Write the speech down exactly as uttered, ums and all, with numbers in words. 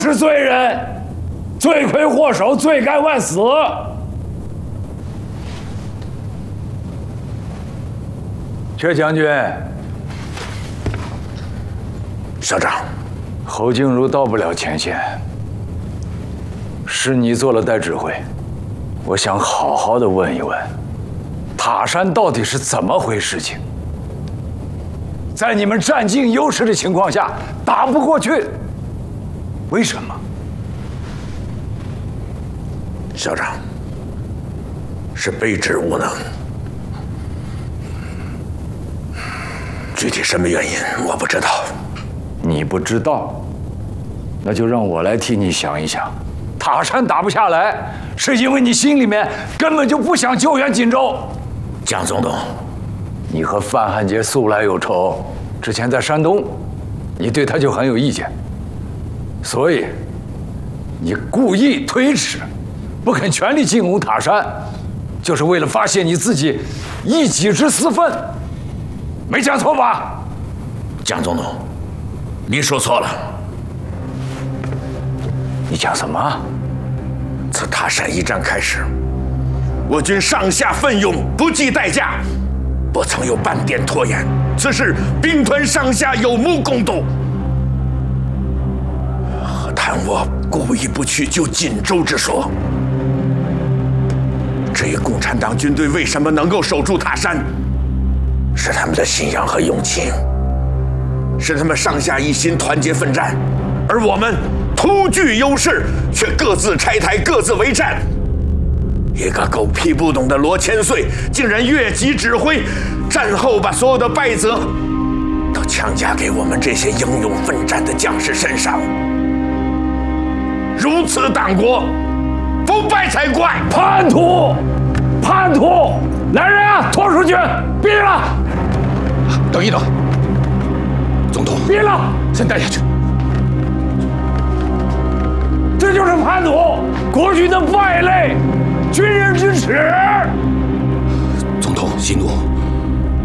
是罪人，罪魁祸首，罪该万死。阙将军， 校长， 侯静茹到不了前线，是你做了代指挥。我想好好的问一问，塔山到底是怎么回事情？在你们占尽优势的情况下打不过去，为什么？ 校长，是卑职无能，具体什么原因我不知道。 你不知道，那就让我来替你想一想。塔山打不下来，是因为你心里面根本就不想救援锦州。 蒋总统， 你和范汉杰素来有仇，之前在山东，你对他就很有意见，所以你故意推迟，不肯全力进攻塔山，就是为了发泄你自己一己之私愤，没讲错吧？ 蒋总统，您说错了。 你讲什么？ 自塔山一战开始，我军上下奋勇，不计代价，不曾有半点拖延。此事兵团上下有目共睹。何谈我故意不去救锦州之说？至于共产党军队为什么能够守住塔山，是他们的信仰和勇气，是他们上下一心，团结奋战，而我们突具优势，却各自拆台，各自为战。一个狗屁不懂的罗千岁，竟然越级指挥，战后把所有的败责都强加给我们这些英勇奋战的将士身上。如此党国，不败才怪！ 叛徒，叛徒！来人啊，拖出去，毙了！ 等一等，总统， 毙了！ 先带下去。 这就是叛徒，国军的败类，军人之耻。 总统息怒。